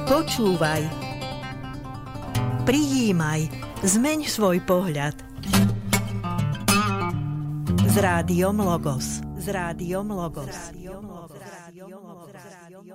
Počúvaj. Prijímaj. Zmeň svoj pohľad. S Rádiom Logos.